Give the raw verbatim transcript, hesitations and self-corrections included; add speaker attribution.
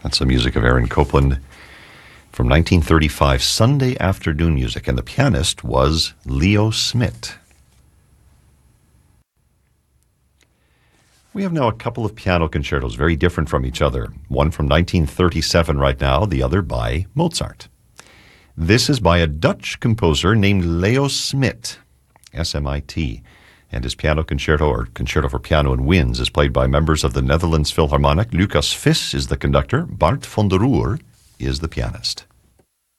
Speaker 1: That's the music of Aaron Copland from nineteen thirty-five, Sunday afternoon music, and the pianist was Leo Smit. We have now a couple of piano concertos, very different from each other. One from nineteen thirty-seven right now, the other by Mozart. This is by a Dutch composer named Leo Smit, S M I T, and his piano concerto, or concerto for piano and winds, is played by members of the Netherlands Philharmonic. Lucas Vis is the conductor. Bart van der Roer is the pianist.